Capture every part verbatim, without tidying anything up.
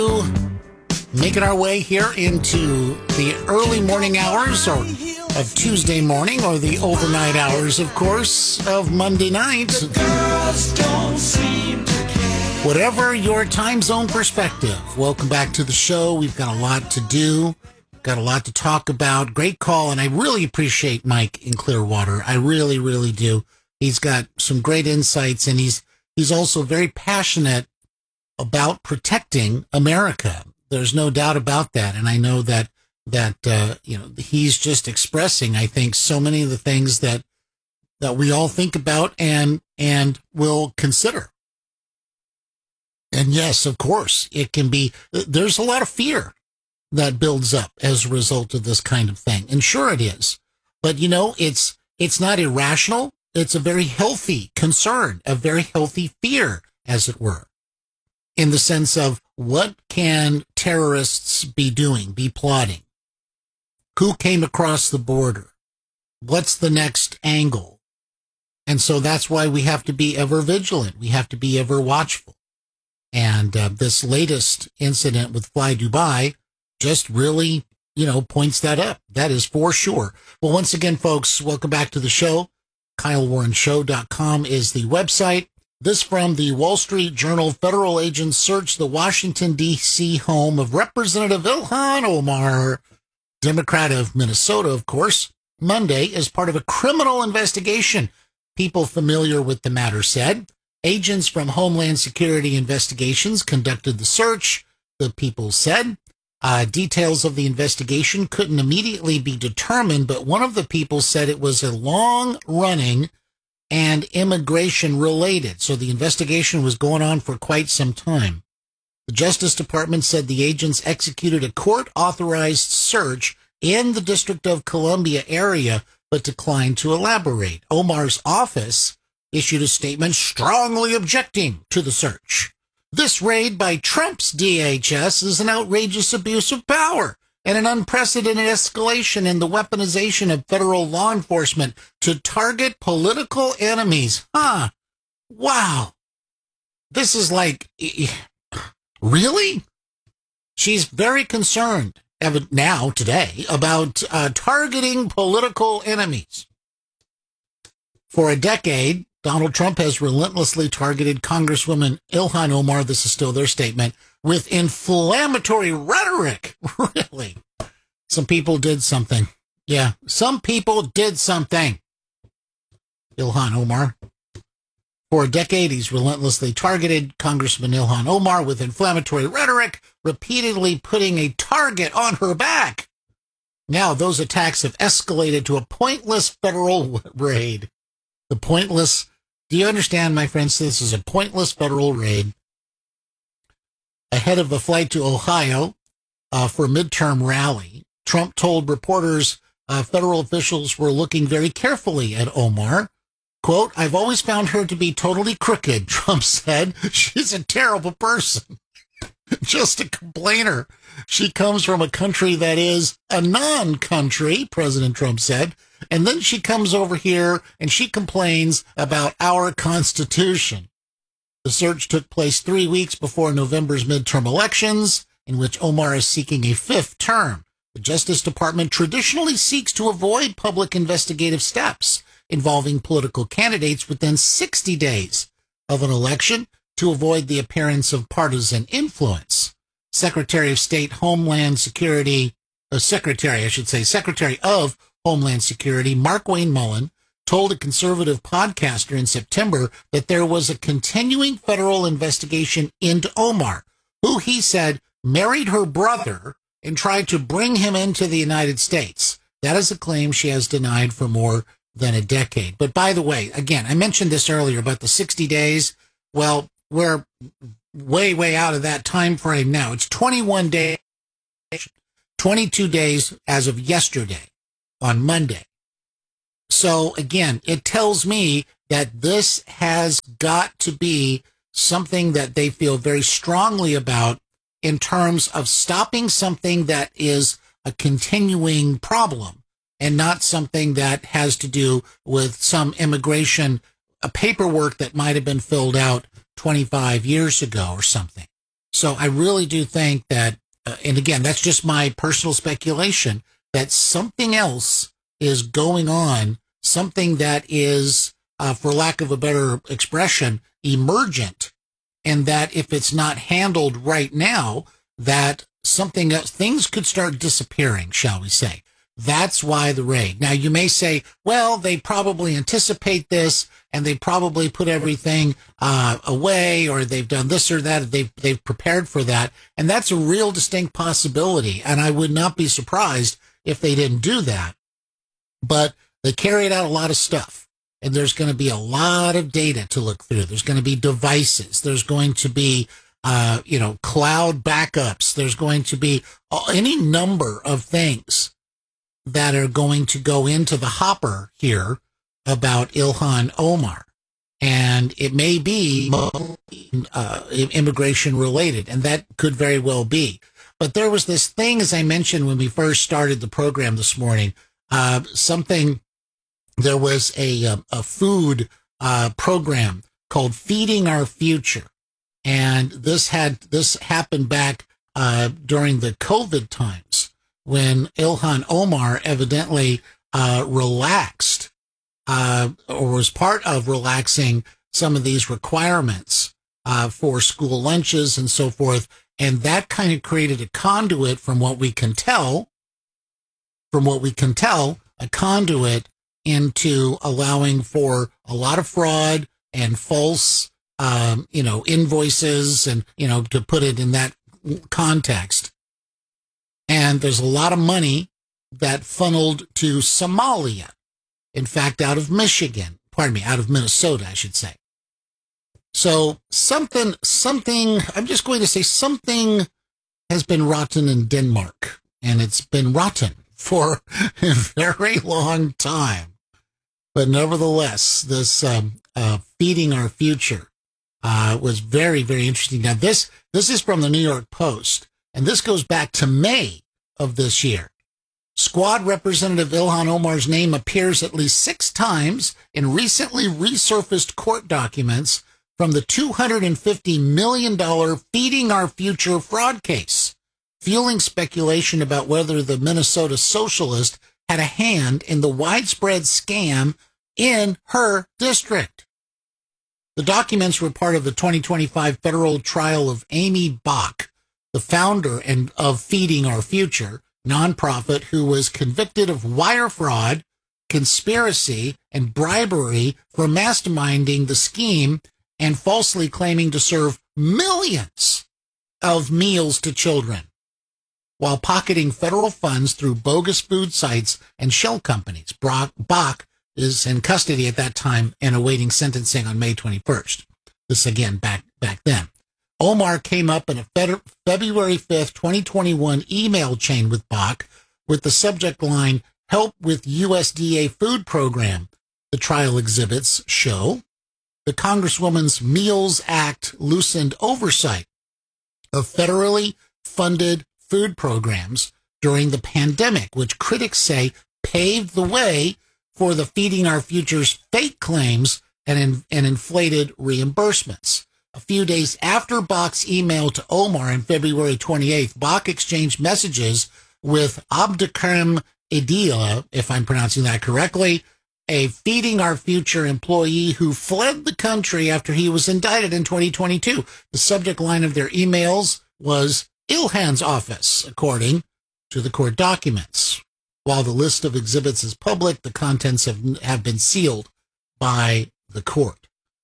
Making our way here into the early morning hours or of Tuesday morning, or the overnight hours, of course, of Monday night. Whatever your time zone perspective, welcome back to the show. We've got a lot to do, got a lot to talk about. Great call, and I really appreciate Mike in Clearwater. I really, really do. He's got some great insights, and he's he's also very passionate about protecting America. There's no doubt about that. And I know that, that, uh, you know, he's just expressing, I think, so many of the things that, that we all think about and, and will consider. And yes, of course, it can be, there's a lot of fear that builds up as a result of this kind of thing. And sure it is. But, you know, it's, it's not irrational. It's a very healthy concern, a very healthy fear, as it were, in the sense of what can terrorists be doing, be plotting? Who came across the border? What's the next angle? And so that's why we have to be ever vigilant. We have to be ever watchful. And uh, this latest incident with Fly Dubai just really, you know, points that up. That is for sure. Well, once again, folks, welcome back to the show. Kyle Warren Show dot com is the website. This from the Wall Street Journal. Federal agents search the Washington, D C home of Representative Ilhan Omar, Democrat of Minnesota, of course, Monday as part of a criminal investigation. People familiar with the matter said. Agents from Homeland Security Investigations conducted the search, the people said. Uh, details of the investigation couldn't immediately be determined, but one of the people said it was a long-running and immigration related. So the investigation was going on for quite some time. The Justice Department said the agents executed a court-authorized search in the District of Columbia area, but declined to elaborate. Omar's office issued a statement strongly objecting to the search. This raid by Trump's D H S is an outrageous abuse of power and an unprecedented escalation in the weaponization of federal law enforcement to target political enemies. Huh. Wow. This is like, really? She's very concerned now, today, about uh, targeting political enemies. For a decade, Donald Trump has relentlessly targeted Congresswoman Ilhan Omar, this is still their statement, with inflammatory rhetoric. Really? Some people did something. Yeah, some people did something. Ilhan Omar. For a decade, he's relentlessly targeted Congressman Ilhan Omar with inflammatory rhetoric, repeatedly putting a target on her back. Now, those attacks have escalated to a pointless federal raid. The pointless, do you understand, my friends? This is a pointless federal raid. Ahead of the flight to Ohio uh, for a midterm rally, Trump told reporters uh, federal officials were looking very carefully at Omar. Quote, I've always found her to be totally crooked, Trump said. She's a terrible person. Just a complainer. She comes from a country that is a non-country, President Trump said. And then she comes over here and she complains about our Constitution. The search took place three weeks before November's midterm elections, in which Omar is seeking a fifth term. The Justice Department traditionally seeks to avoid public investigative steps involving political candidates within sixty days of an election to avoid the appearance of partisan influence. Secretary of State Homeland Security, uh, Secretary, I should say, Secretary of Homeland Security, Mark Wayne Mullen, told a conservative podcaster in September that there was a continuing federal investigation into Omar, who he said married her brother and tried to bring him into the United States. That is a claim she has denied for more than a decade. But by the way, again, I mentioned this earlier about the sixty days. Well, we're way, way out of that time frame now. It's twenty-one days, twenty-two days as of yesterday on Monday. So again, it tells me that this has got to be something that they feel very strongly about in terms of stopping something that is a continuing problem and not something that has to do with some immigration, a paperwork that might have been filled out twenty-five years ago or something. So I really do think that, uh, and again, that's just my personal speculation, that something else is going on, something that is, uh, for lack of a better expression, emergent, and that if it's not handled right now, that something else, things could start disappearing, shall we say. That's why the raid. Now, you may say, well, they probably anticipate this, and they probably put everything uh, away, or they've done this or that. They've, they've prepared for that. And that's a real distinct possibility. And I would not be surprised if they didn't do that. But they carried out a lot of stuff. And there's going to be a lot of data to look through. There's going to be devices. There's going to be, uh, you know, cloud backups. There's going to be any number of things that are going to go into the hopper here about Ilhan Omar. And it may be uh, immigration related, and that could very well be. But there was this thing, as I mentioned when we first started the program this morning, uh, something, there was a, a, a food uh, program called Feeding Our Future. And this had, this happened back uh, during the COVID times, when Ilhan Omar evidently uh, relaxed uh, or was part of relaxing some of these requirements uh, for school lunches and so forth. And that kind of created a conduit, from what we can tell, from what we can tell, a conduit into allowing for a lot of fraud and false, um, you know, invoices, and, you know, to put it in that context. And there's a lot of money that funneled to Somalia. In fact, out of Michigan, pardon me, out of Minnesota, I should say. So something, something, I'm just going to say something has been rotten in Denmark, and it's been rotten for a very long time. But nevertheless, this um, uh, Feeding Our Future uh, was very, very interesting. Now, this this is from the New York Post. And this goes back to May of this year. Squad Representative Ilhan Omar's name appears at least six times in recently resurfaced court documents from the two hundred fifty million dollars Feeding Our Future fraud case, fueling speculation about whether the Minnesota socialist had a hand in the widespread scam in her district. The documents were part of the twenty twenty-five federal trial of Amy Bach, the founder and of Feeding Our Future, nonprofit who was convicted of wire fraud, conspiracy, and bribery for masterminding the scheme and falsely claiming to serve millions of meals to children, while pocketing federal funds through bogus food sites and shell companies. Bach is in custody at that time and awaiting sentencing on May twenty-first. This again back back then. Omar came up in a February fifth, twenty twenty-one email chain with Bach with the subject line, "Help with U S D A food program," the trial exhibits show. The Congresswoman's Meals Act loosened oversight of federally funded food programs during the pandemic, which critics say paved the way for the Feeding Our Future's fake claims and, in, and inflated reimbursements. A few days after Bach's email to Omar on February twenty-eighth, Bach exchanged messages with Abdikarim Idila, if I'm pronouncing that correctly, a Feeding Our Future employee who fled the country after he was indicted in twenty twenty-two. The subject line of their emails was Ilhan's office, according to the court documents. While the list of exhibits is public, the contents have, have been sealed by the court.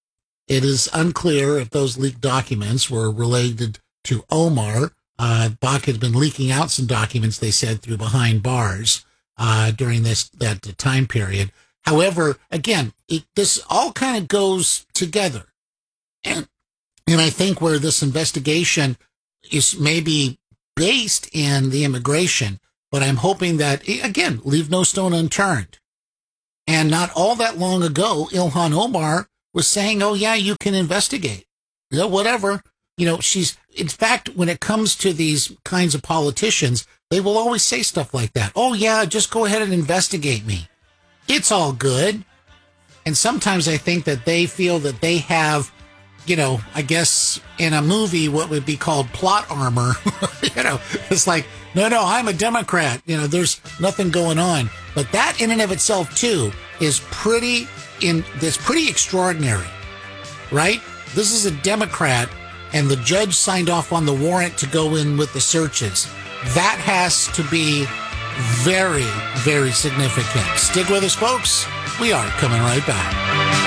It is unclear if those leaked documents were related to Omar. Uh, Bach had been leaking out some documents, they said, through behind bars uh, during this that time period. However, again, it, this all kind of goes together. And, and I think where this investigation is maybe based in the immigration, but I'm hoping that, again, leave no stone unturned. And not all that long ago, Ilhan Omar was saying, oh, yeah, you can investigate. You know, whatever. You know, she's, in fact, when it comes to these kinds of politicians, they will always say stuff like that. Oh, yeah, just go ahead and investigate me. It's all good. And sometimes I think that they feel that they have you know, I guess in a movie, what would be called plot armor. You know, it's like, no, no, I'm a Democrat. You know, there's nothing going on. But that in and of itself, too, is pretty in that's pretty extraordinary, right? This is a Democrat, and the judge signed off on the warrant to go in with the searches. That has to be very, very significant. Stick with us, folks. We are coming right back.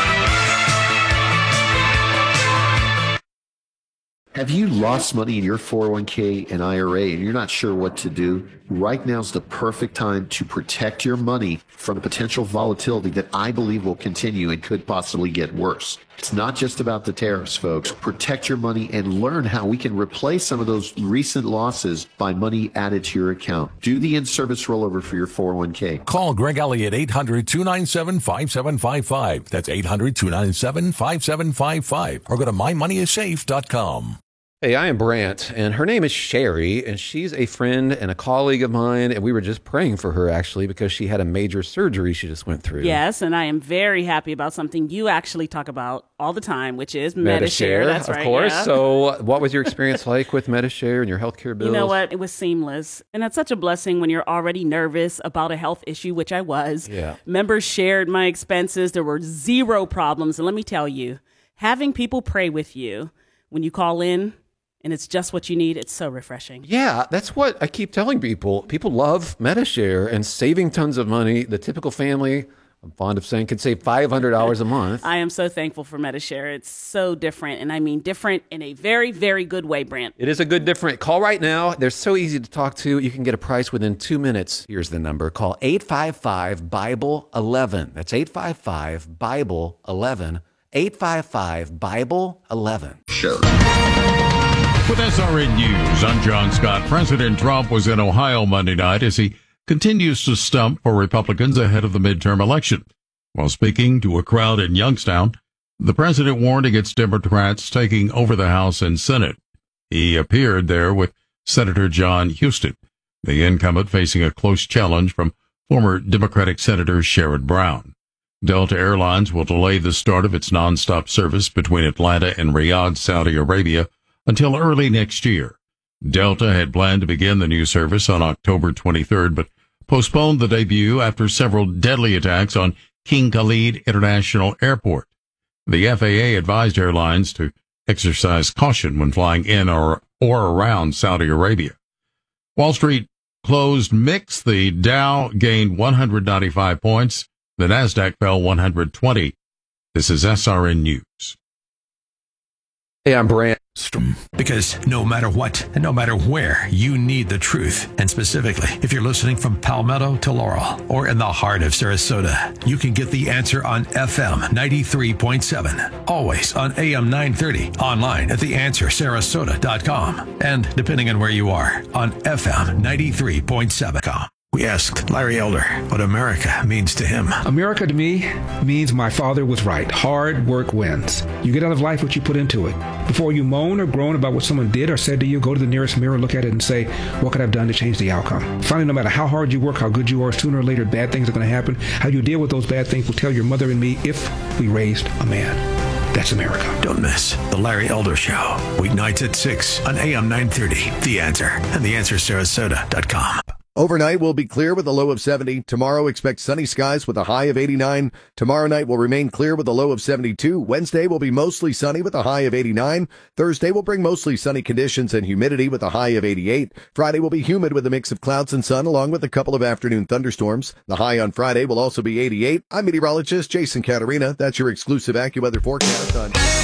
Have you lost money in your four oh one k and I R A and you're not sure what to do? Right now is the perfect time to protect your money from the potential volatility that I believe will continue and could possibly get worse. It's not just about the tariffs, folks. Protect your money and learn how we can replace some of those recent losses by money added to your account. Do the in-service rollover for your four oh one k. Call Greg Elliott, eight hundred, two nine seven, five seven five five. That's eight hundred, two nine seven, five seven five five. Or go to my money is safe dot com. Hey, I am Brant, and her name is Sherry, and she's a friend and a colleague of mine, and we were just praying for her, actually, because she had a major surgery she just went through. Yes, and I am very happy about something you actually talk about all the time, which is Medi-Share. Medi-Share, That's of right, course. yeah. So what was your experience like with Medi-Share and your healthcare bills? You know what? It was seamless, and that's such a blessing when you're already nervous about a health issue, which I was. Yeah. Members shared my expenses. There were zero problems, and let me tell you, having people pray with you when you call in, and it's just what you need, it's so refreshing. Yeah, that's what I keep telling people. People love Medi-Share and saving tons of money. The typical family, I'm fond of saying, could save five hundred dollars a month. I am so thankful for Medi-Share. It's so different, and I mean different in a very, very good way, Brant. It is a good different. Call right now. They're so easy to talk to. You can get a price within two minutes. Here's the number. Call eight five five, Bible eleven. That's eight five five, Bible eleven. eight five five, Bible eleven. Show. With S R N News, I'm John Scott. President Trump was in Ohio Monday night as he continues to stump for Republicans ahead of the midterm election. While speaking to a crowd in Youngstown, the president warned against Democrats taking over the House and Senate. He appeared there with Senator John Huston, the incumbent facing a close challenge from former Democratic Senator Sherrod Brown. Delta Airlines will delay the start of its nonstop service between Atlanta and Riyadh, Saudi Arabia, until early next year. Delta had planned to begin the new service on October twenty-third, but postponed the debut after several deadly attacks on King Khalid International Airport. The F A A advised airlines to exercise caution when flying in or, or around Saudi Arabia. Wall Street closed mixed. The Dow gained one hundred ninety-five points. The Nasdaq fell one hundred twenty. This is S R N News. Hey, I'm Brant. Because no matter what and no matter where, you need the truth. And specifically, if you're listening from Palmetto to Laurel or in the heart of Sarasota, you can get the answer on F M ninety-three point seven. Always on A M nine thirty. Online at the answer sarasota dot com. And depending on where you are, on F M ninety-three point seven. We asked Larry Elder what America means to him. America to me means my father was right. Hard work wins. You get out of life what you put into it. Before you moan or groan about what someone did or said to you, go to the nearest mirror, look at it and say, what could I have done to change the outcome? Finally, no matter how hard you work, how good you are, sooner or later bad things are going to happen. How you deal with those bad things will tell your mother and me if we raised a man. That's America. Don't miss The Larry Elder Show. Weeknights at six on A M nine thirty. The Answer and the answer sarasota dot com. Overnight will be clear with a low of seventy. Tomorrow expect sunny skies with a high of eighty-nine. Tomorrow night will remain clear with a low of seventy-two. Wednesday will be mostly sunny with a high of eighty-nine. Thursday will bring mostly sunny conditions and humidity with a high of eighty-eight. Friday will be humid with a mix of clouds and sun along with a couple of afternoon thunderstorms. The high on Friday will also be eighty-eight. I'm meteorologist Jason Caterina. That's your exclusive AccuWeather forecast on